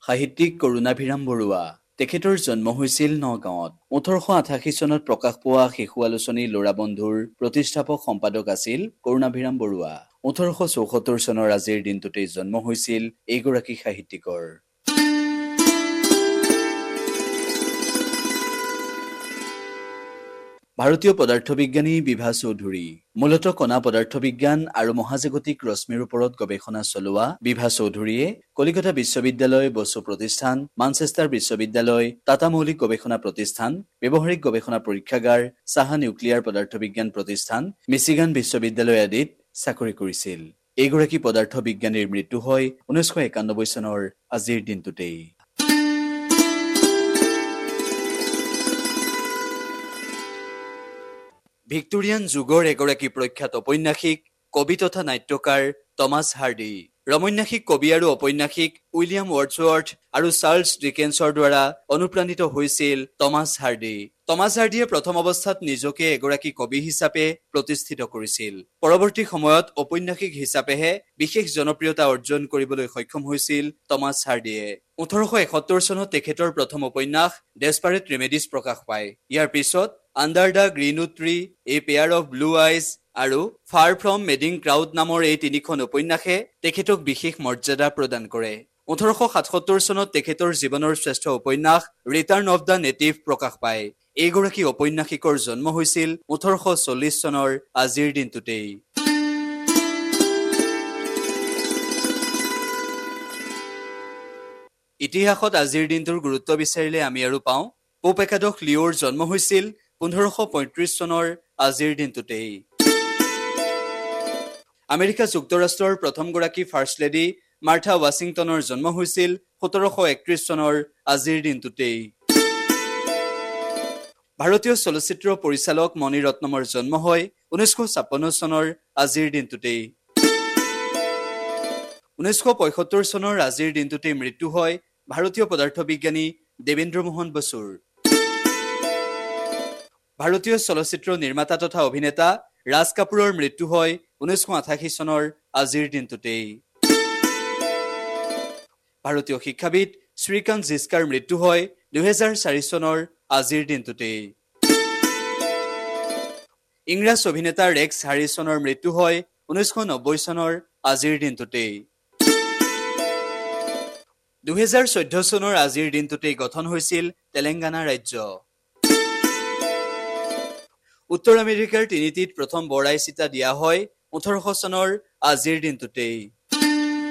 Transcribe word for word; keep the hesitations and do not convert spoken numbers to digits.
সাহিত্যিক কৰুণাভিৰাম বৰুৱা। তেখেতৰ জন্ম হৈছিল নগাঁৱত। ওঠৰশ আঠাশী চনত প্ৰকাশ পোৱা শিশু আলোচনী ল'ৰা বন্ধুৰ প্ৰতিষ্ঠাপক সম্পাদক আছিল কৰুণাভিৰাম বৰুৱা। ওঠৰশ চৌসত্তৰ চনৰ আজিৰ দিনটোতেই জন্ম হৈছিল এইগৰাকী সাহিত্যিকৰ। ভাৰতীয় পদাৰ্থবিজ্ঞানী বিভা চৌধুৰী। মূলতঃ কণা পদাৰ্থবিজ্ঞান আৰু মহাজাগতিক ৰশ্মিৰ ওপৰত গৱেষণা চলোৱা বিভা চৌধুৰীয়ে কলিকতা বিশ্ববিদ্যালয়, বসু প্ৰতিষ্ঠান, মানচেষ্টাৰ বিশ্ববিদ্যালয়, টাটা মৌলিক গৱেষণা প্ৰতিষ্ঠান, ব্যৱহাৰিক গৱেষণা পৰীক্ষাগাৰ, চাহা নিউক্লিয়াৰ পদাৰ্থবিজ্ঞান প্ৰতিষ্ঠান, মিচিগান বিশ্ববিদ্যালয় আদিত চাকৰি কৰিছিল। এইগৰাকী পদাৰ্থ বিজ্ঞানীৰ মৃত্যু হয় ঊনৈছশ একানব্বৈ চনৰ আজিৰ দিনটোতেই। ভিক্টোৰিয়ান যুগৰ এগৰাকী প্ৰখ্যাত ঔপন্যাসিক, কবি তথা নাট্যকাৰ টমাছ হাৰ্ডি। ৰমন্যাসিক কবি আৰু ঔপন্যাসিক উইলিয়াম ৱৰ্ডছৱৰ্থ আৰু চাৰ্লছ ডিকেন্সৰ দ্বাৰা অনুপ্ৰাণিত হৈছিল টমাছ হাৰ্ডি। টমাছ হাৰ্ডিয়ে প্ৰথম অৱস্থাত নিজকে এগৰাকী কবি হিচাপে প্ৰতিষ্ঠিত কৰিছিল। পৰৱৰ্তী সময়ত ঔপন্যাসিক হিচাপেহে বিশেষ জনপ্ৰিয়তা অৰ্জন কৰিবলৈ সক্ষম হৈছিল টমাছ হাৰ্ডিয়ে। ওঠৰশ এসত্তৰ চনত তেখেতৰ প্ৰথম উপন্যাস ডেছপাৰেট ৰেমেডিজ প্ৰকাশ পায়। ইয়াৰ পিছত under the Greenwood tree, A pair of blue eyes আৰু ফাৰ ফ্ৰম মেডিং ক্ৰাউড নামৰ এই তিনিখন উপন্যাসে তেখেতক বিশেষ মৰ্যাদা প্ৰদান কৰে। ওঠৰশ সাতসত্তৰ চনত তেখেতৰ জীৱনৰ শ্ৰেষ্ঠ উপন্যাস ৰিটাৰ্ণ অফ দ্য নেটিভ প্ৰকাশ পায়। এইগৰাকী ঔপন্যাসিকৰ জন্ম হৈছিল ওঠৰশ চল্লিছ চনৰ আজিৰ দিনটোতেই। ইতিহাসত আজিৰ দিনটোৰ গুৰুত্ব বিচাৰিলে আমি আৰু পাওঁ, পোপ একাদশ লিঅ'ৰ জন্ম হৈছিল পোন্ধৰশ পঁয়ত্ৰিশ চনৰ আজিৰ দিনটোতেই। আমেৰিকা যুক্তৰাষ্ট্ৰৰ প্ৰথমগৰাকী ফাৰ্ষ্ট লেডি মাৰ্থা ৱাশ্বিংটনৰ জন্ম হৈছিল সোতৰশ একত্ৰিশ চনৰ আজিৰ দিনটোতেই। ভাৰতীয় চলচ্চিত্ৰ পৰিচালক মণি ৰত্নমৰ জন্ম হয় ঊনৈছশ ছাপন্ন চনৰ আজিৰ দিনটোতেই। ঊনৈছশ পঁয়সত্তৰ চনৰ আজিৰ দিনটোতেই মৃত্যু হয় ভাৰতীয় পদাৰ্থ বিজ্ঞানী দেবেন্দ্ৰ মোহন বসুৰ। ভাৰতীয় চলচ্চিত্ৰ নিৰ্মাতা তথা অভিনেতা ৰাজ কাপুৰৰ মৃত্যু হয় ঊনৈছশ আঠাশী চনৰ আজিৰ দিনটোতেই। ভাৰতীয় শিক্ষাবিদ শ্ৰীকান্ত জিস্কাৰ মৃত্যু হয় দুহেজাৰ চাৰি চনৰ আজিৰ দিনটোতেই। ইংৰাজ অভিনেতা ৰেক্স হাৰিছনৰ মৃত্যু হয় ঊনৈছশ নব্বৈ চনৰ আজিৰ দিনটোতেই। দুহেজাৰ চৈধ্য চনৰ আজিৰ দিনটোতেই গঠন হৈছিল তেলেংগানা ৰাজ্য। উত্তৰ আমেৰিকাৰ তিনিটিত প্ৰথম বৰাই চিটা দিয়া হয় ওঠৰশ চনৰ আজিৰ দিনটোতেই।